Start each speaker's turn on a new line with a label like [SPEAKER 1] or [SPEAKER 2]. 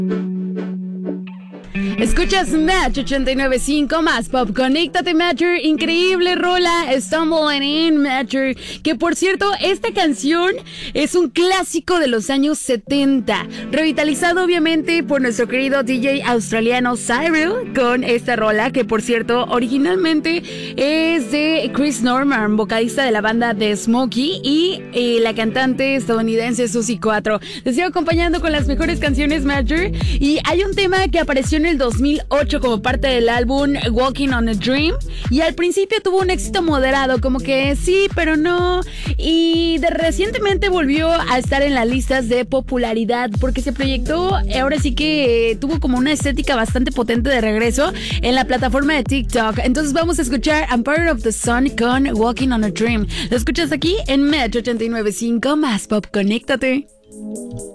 [SPEAKER 1] Escuchas Match 89.5 más Pop. Conéctate, Matcher. Increíble rola. Stumbling in, Matcher. Que por cierto, esta canción es un clásico de los años 70. Revitalizado obviamente por nuestro querido DJ australiano Cyril con esta rola. Que por cierto, originalmente es de Chris Norman, vocalista de la banda The Smokey. Y la cantante estadounidense Susie 4. Te sigo acompañando con las mejores canciones, Matcher. Y hay un tema que apareció en el 2008 como parte del álbum Walking on a Dream, y al principio tuvo un éxito moderado, como que sí, pero no, y recientemente volvió a estar en las listas de popularidad porque se proyectó, ahora sí que tuvo como una estética bastante potente de regreso en la plataforma de TikTok. Entonces vamos a escuchar Empire of the Sun con Walking on a Dream. Lo escuchas aquí en Metro 89.5 más Pop. Conéctate.